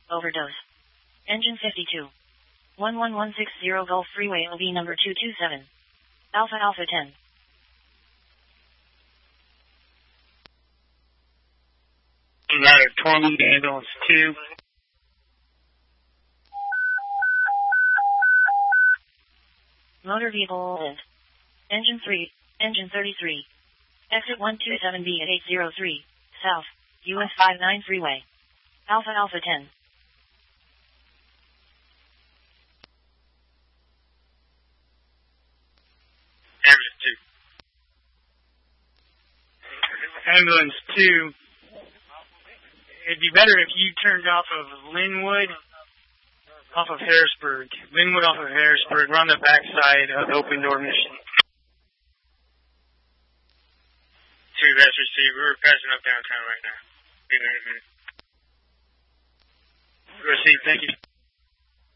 overdose. Engine 52. 11160 Gulf Freeway OB number 227. Alpha Alpha 10. Ladder 20 to ambulance 2. Motor vehicle int. Engine 3, engine 33. Exit 127B at 803, south, US 59 freeway. Alpha Alpha 10. Ambulance 2. It'd be better if you turned off of Linwood, off of Harrisburg. Linwood off of Harrisburg. We're on the backside of Open Door Mission. 2, that's received. We're passing up downtown right now. Received, thank you.